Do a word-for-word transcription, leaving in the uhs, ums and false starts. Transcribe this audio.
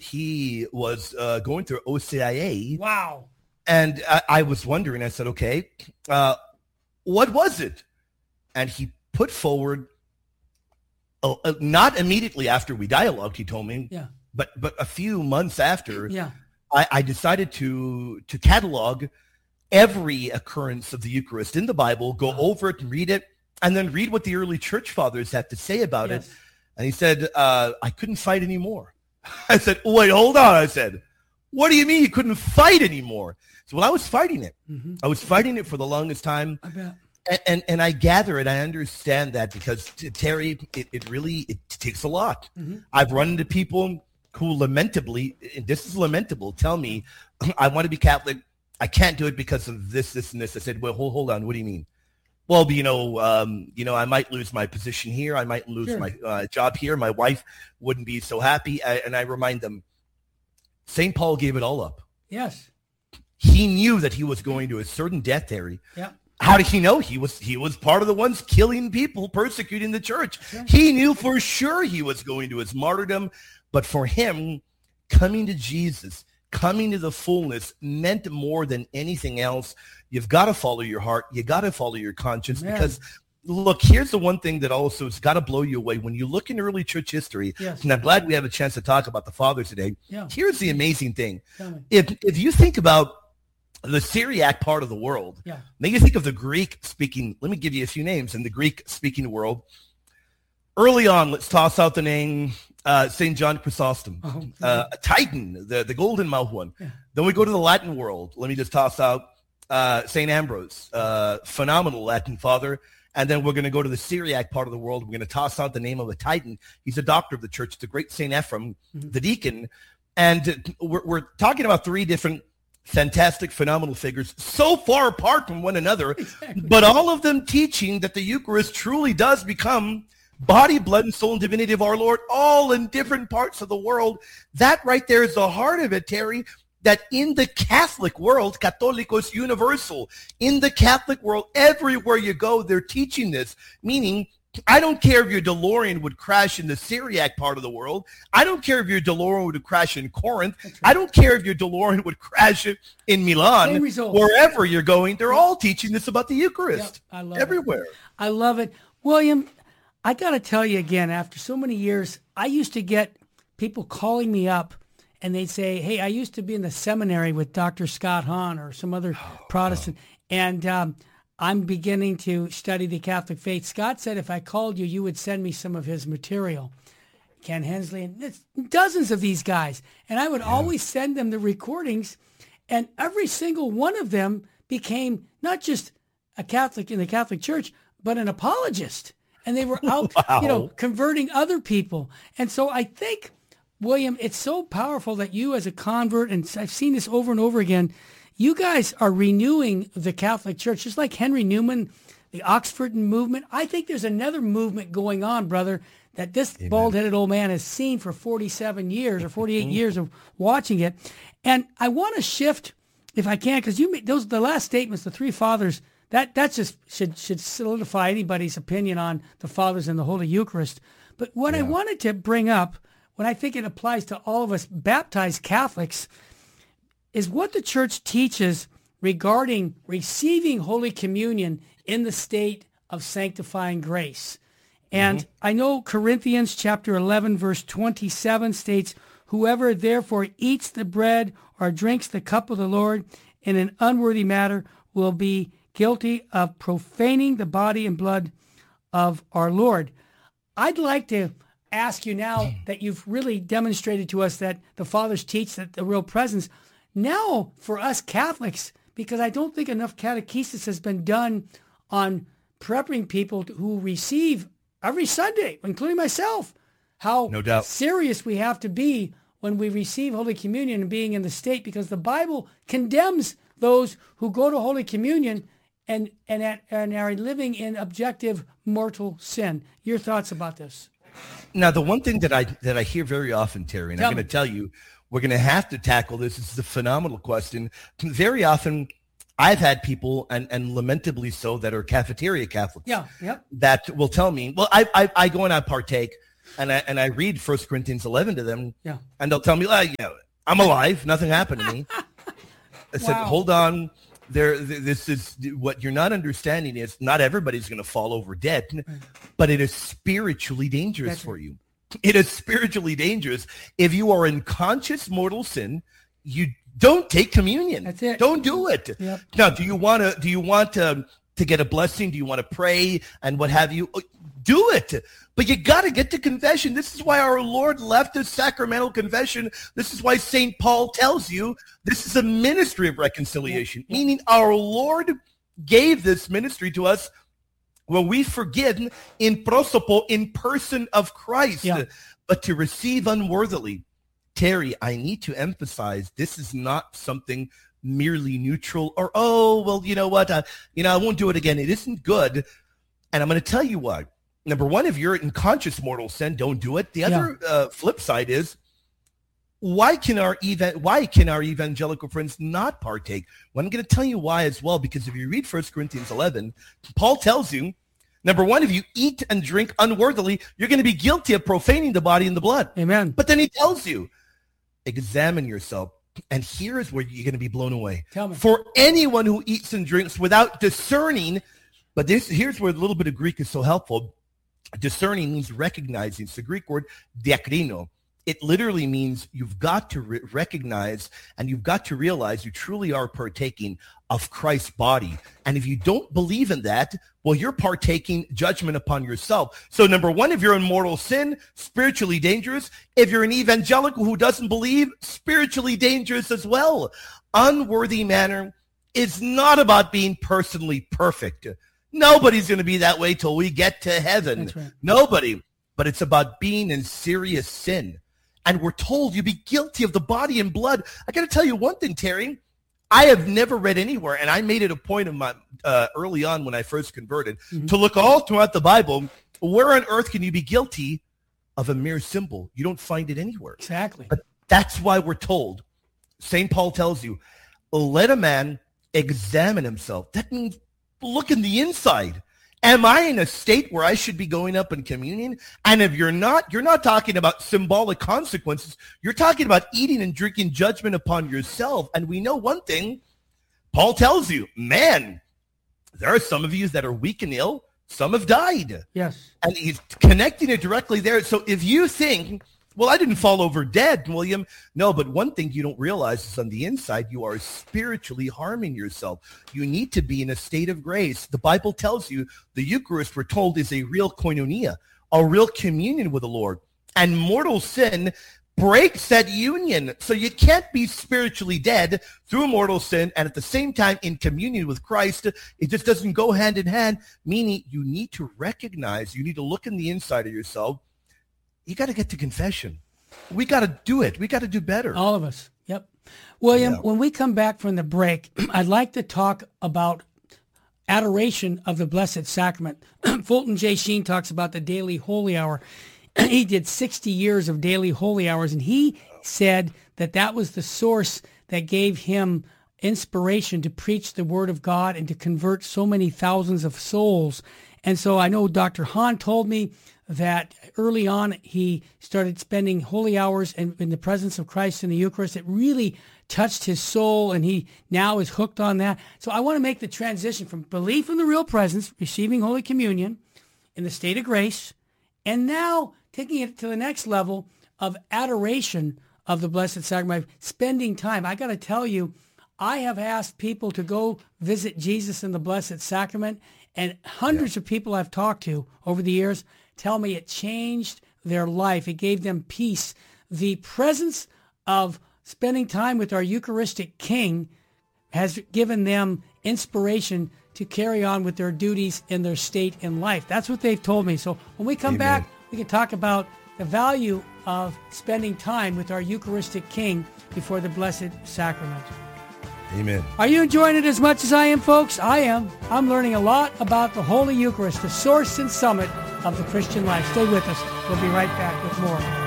he was uh, going through O C I A. Wow. And I, I was wondering, I said, okay, uh, what was it? And he put forward, uh, uh, not immediately after we dialogued, he told me, yeah. but but a few months after, yeah. I, I decided to to catalog every occurrence of the Eucharist in the Bible, go wow. over it and read it, and then read what the early church fathers had to say about yes. it. And he said, uh, I couldn't fight anymore. I said, wait, hold on. I said, what do you mean you couldn't fight anymore? So, well, I was fighting it. Mm-hmm. I was fighting it for the longest time. I bet. And, and, and I gather it. I understand that because, Terry, it, it really it takes a lot. Mm-hmm. I've run into people who lamentably, and this is lamentable, tell me, I want to be Catholic. I can't do it because of this, this, and this. I said, well, hold, hold on. What do you mean? Well, you know, um, you know, I might lose my position here. I might lose sure. my uh, job here. My wife wouldn't be so happy. I, and I remind them, Saint Paul gave it all up. Yes. He knew that he was going to a certain death, Terry. Yeah. How did he know? He was he was part of the ones killing people, persecuting the church. Sure. He knew for sure he was going to his martyrdom. But for him, coming to Jesus, coming to the fullness meant more than anything else. You've got to follow your heart. You got to follow your conscience. Man. Because, look, here's the one thing that also has got to blow you away. When you look in early church history, yes. and I'm glad we have a chance to talk about the fathers today, yeah. here's the amazing thing. If if you think about the Syriac part of the world, yeah. then you think of the Greek-speaking, let me give you a few names in the Greek-speaking world. Early on, let's toss out the name uh, Saint John Chrysostom, oh, yeah. uh, a Titan, the, the golden mouth one. Yeah. Then we go to the Latin world. Let me just toss out uh, Saint Ambrose, uh, phenomenal Latin father. And then we're going to go to the Syriac part of the world. We're going to toss out the name of a Titan. He's a doctor of the church, the great Saint Ephrem, mm-hmm. the deacon. And we're, we're talking about three different fantastic, phenomenal figures, so far apart from one another, exactly. but all of them teaching that the Eucharist truly does become body, blood, and soul and divinity of our Lord, all in different parts of the world. That right there is the heart of it, Terry, that in the Catholic world, Catholicos universal, in the Catholic world, everywhere you go, they're teaching this, meaning I don't care if your DeLorean would crash in the Syriac part of the world. I don't care if your DeLorean would crash in Corinth. Right. I don't care if your DeLorean would crash in Milan. Wherever you're going, they're all teaching this about the Eucharist. Yep, I love everywhere. It. I love it. William, I got to tell you again, after so many years, I used to get people calling me up and they'd say, hey, I used to be in the seminary with Doctor Scott Hahn or some other oh, Protestant. Oh. And um, I'm beginning to study the Catholic faith. Scott said if I called you, you would send me some of his material. Ken Hensley, and it's dozens of these guys. And I would yeah. always send them the recordings. And every single one of them became not just a Catholic in the Catholic Church, but an apologist. And they were out, wow. you know, converting other people. And so I think, William, it's so powerful that you as a convert, and I've seen this over and over again, you guys are renewing the Catholic Church, just like Henry Newman, the Oxford movement. I think there's another movement going on, brother, that this Amen. Bald-headed old man has seen for forty-seven years or forty-eight years of watching it. And I want to shift, if I can, because you made those the last statements, the three fathers, that that just should should solidify anybody's opinion on the fathers and the Holy Eucharist. But what yeah. I wanted to bring up, when I think it applies to all of us baptized Catholics, is what the church teaches regarding receiving Holy Communion in the state of sanctifying grace. And mm-hmm. I know Corinthians chapter eleven, verse twenty-seven states, whoever therefore eats the bread or drinks the cup of the Lord in an unworthy manner will be guilty of profaning the body and blood of our Lord. I'd like to ask you now that you've really demonstrated to us that the fathers teach that the real presence. Now, for us Catholics, because I don't think enough catechesis has been done on preparing people who receive every Sunday, including myself, how no doubt. serious we have to be when we receive Holy Communion and being in the state, because the Bible condemns those who go to Holy Communion and and, at, and are living in objective mortal sin. Your thoughts about this? Now, the one thing that I that I hear very often, Terry, and tell I'm going to tell you, we're going to have to tackle this. This is a phenomenal question. Very often, I've had people, and, and lamentably so, that are cafeteria Catholics. Yeah, yep. That will tell me, well, I, I, I go and I partake. and I and I read First Corinthians eleven to them, yeah. and they'll tell me, "Ah, yeah, I'm alive. Nothing happened to me." I said, Wow. "Hold on. There, this is what you're not understanding is not everybody's going to fall over dead, but it is spiritually dangerous That's for right. you. It is spiritually dangerous if you are in conscious mortal sin. You don't take communion. That's it. Don't do it. Yep. Now, do you want to? Do you want to to get a blessing? Do you want to pray and what have you? Do it. But you got to get to confession. This is why our Lord left us sacramental confession. This is why Saint Paul tells you this is a ministry of reconciliation, Yeah. meaning our Lord gave this ministry to us when we forgive in prosopo, in person of Christ, Yeah. but to receive unworthily. Terry, I need to emphasize this is not something merely neutral or, oh, well, you know what, uh, you know, I won't do it again. It isn't good. And I'm going to tell you why. Number one, if you're in conscious mortal sin, don't do it. The other yeah. uh, flip side is, why can our evan- why can our evangelical friends not partake? Well, I'm going to tell you why as well, because if you read First Corinthians eleven, Paul tells you, number one, if you eat and drink unworthily, you're going to be guilty of profaning the body and the blood. Amen. But then he tells you, examine yourself. And here is where you're going to be blown away. Tell me. For anyone who eats and drinks without discerning, but this here's where a little bit of Greek is so helpful. Discerning means recognizing. It's the Greek word diakrino. It literally means you've got to re- recognize and you've got to realize you truly are partaking of Christ's body. And if you don't believe in that, well, you're partaking judgment upon yourself. So number one, if you're in mortal sin, spiritually dangerous. If you're an evangelical who doesn't believe, spiritually dangerous as well. Unworthy manner is not about being personally perfect. Nobody's going to be that way till we get to heaven. That's right. Nobody. But it's about being in serious sin. And we're told you be guilty of the body and blood. I got to tell you one thing, Terry. I have never read anywhere, and I made it a point of my uh, early on when I first converted, mm-hmm. to look all throughout the Bible. Where on earth can you be guilty of a mere symbol? You don't find it anywhere. Exactly. But that's why we're told. Saint Paul tells you, let a man examine himself. That means look in the inside. Am I in a state where I should be going up in communion? And if you're not, you're not talking about symbolic consequences. You're talking about eating and drinking judgment upon yourself. And we know one thing. Paul tells you, man, there are some of you that are weak and ill. Some have died. Yes. And he's connecting it directly there. So if you think, well, I didn't fall over dead, William. No, but one thing you don't realize is on the inside, you are spiritually harming yourself. You need to be in a state of grace. The Bible tells you the Eucharist, we're told, is a real koinonia, a real communion with the Lord. And mortal sin breaks that union. So you can't be spiritually dead through mortal sin and at the same time in communion with Christ. It just doesn't go hand in hand, meaning you need to recognize, you need to look in the inside of yourself. You got to get to confession. We got to do it. We got to do better. All of us. Yep. William, Yeah. when we come back from the break, I'd like to talk about adoration of the Blessed Sacrament. Fulton J. Sheen talks about the daily holy hour. He did sixty years of daily holy hours, and he said that that was the source that gave him inspiration to preach the word of God and to convert so many thousands of souls. And so I know Doctor Hahn told me that early on he started spending holy hours in, in the presence of Christ in the Eucharist. It really touched his soul, and he now is hooked on that. So I want to make the transition from belief in the real presence, receiving Holy Communion in the state of grace, and now taking it to the next level of adoration of the Blessed Sacrament, spending time. I got to tell you, I have asked people to go visit Jesus in the Blessed Sacrament, and hundreds yeah. of people I've talked to over the years tell me it changed their life. It gave them peace. The presence of spending time with our Eucharistic King has given them inspiration to carry on with their duties in their state in life. That's what they've told me. So when we come Amen. back, we can talk about the value of spending time with our Eucharistic King before the Blessed Sacrament. Amen. Are you enjoying it as much as I am, folks? I am. I'm learning a lot about the Holy Eucharist, the source and summit of the Christian life. Stay with us. We'll be right back with more.